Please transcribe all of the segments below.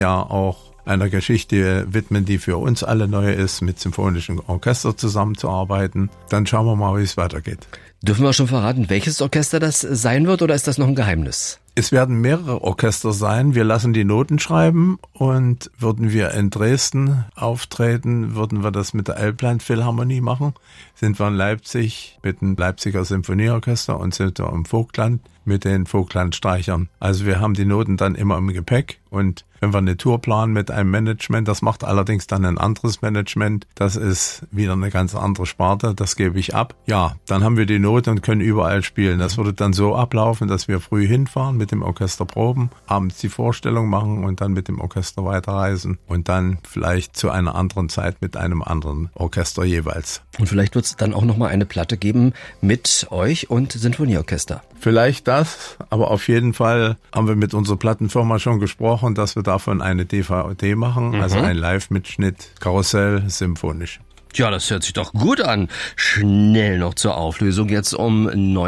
Jahr auch einer Geschichte widmen, die für uns alle neu ist, mit symphonischem Orchester zusammenzuarbeiten. Dann schauen wir mal, wie es weitergeht. Dürfen wir schon verraten, welches Orchester das sein wird, oder ist das noch ein Geheimnis? Es werden mehrere Orchester sein. Wir lassen die Noten schreiben, und würden wir in Dresden auftreten, würden wir das mit der Elbland Philharmonie machen. Sind wir in Leipzig mit dem Leipziger Symphonieorchester und sind wir im Vogtland mit den Vogtlandstreichern. Also wir haben die Noten dann immer im Gepäck, und wenn wir eine Tour planen mit einem Management, das macht allerdings dann ein anderes Management, das ist wieder eine ganz andere Sparte, das gebe ich ab. Ja, dann haben wir die Noten und können überall spielen. Das würde dann so ablaufen, dass wir früh hinfahren, mit dem Orchester proben, abends die Vorstellung machen und dann mit dem Orchester weiterreisen und dann vielleicht zu einer anderen Zeit mit einem anderen Orchester jeweils. Und vielleicht wird es dann auch nochmal eine Platte geben mit euch und Sinfonieorchester. Vielleicht das, aber auf jeden Fall haben wir mit unserer Plattenfirma schon gesprochen, dass wir davon eine DVD machen, also ein Live-Mitschnitt, Karussell, symphonisch. Ja, das hört sich doch gut an. Schnell noch zur Auflösung, jetzt um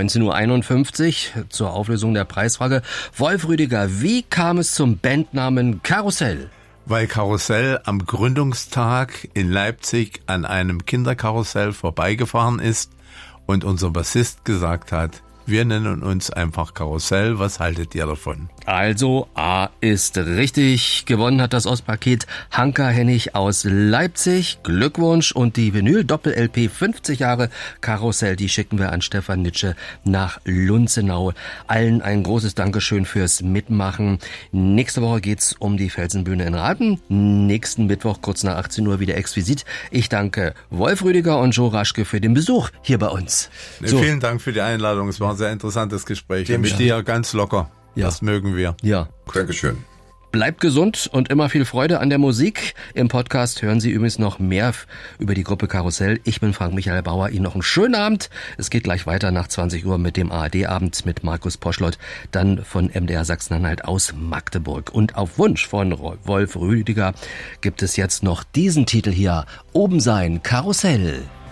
19:51 Uhr, zur Auflösung der Preisfrage. Wolf Rüdiger, wie kam es zum Bandnamen Karussell? Weil Karussell am Gründungstag in Leipzig an einem Kinderkarussell vorbeigefahren ist und unser Bassist gesagt hat, wir nennen uns einfach Karussell, was haltet ihr davon? Also A ist richtig. Gewonnen hat das Ostpaket Hanka Hennig aus Leipzig. Glückwunsch, und die Vinyl-Doppel-LP 50 Jahre Karussell, die schicken wir an Stefan Nitsche nach Lunzenau. Allen ein großes Dankeschön fürs Mitmachen. Nächste Woche geht's um die Felsenbühne in Raten. Nächsten Mittwoch kurz nach 18 Uhr wieder exquisit. Ich danke Wolf Rüdiger und Joe Raschke für den Besuch hier bei uns. So. Vielen Dank für die Einladung. Es war ein sehr interessantes Gespräch. Mit dir ganz locker. Ja. Das mögen wir. Ja. Dankeschön. Bleibt gesund und immer viel Freude an der Musik. Im Podcast hören Sie übrigens noch mehr über die Gruppe Karussell. Ich bin Frank Michael Bauer. Ihnen noch einen schönen Abend. Es geht gleich weiter nach 20 Uhr mit dem ARD-Abend mit Markus Poschlott, dann von MDR Sachsen-Anhalt aus Magdeburg. Und auf Wunsch von Wolf Rüdiger gibt es jetzt noch diesen Titel hier. Oben sein, Karussell.